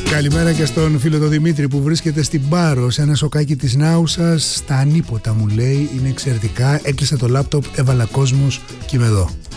Καλημέρα και στον φίλο τον Δημήτρη που βρίσκεται στην Πάρο, σε ένα σοκάκι της Νάουσας. Στα ανίποτα μου λέει, είναι εξαιρετικά. Έκλεισα το λάπτοπ, έβαλα κόσμος και είμαι εδώ.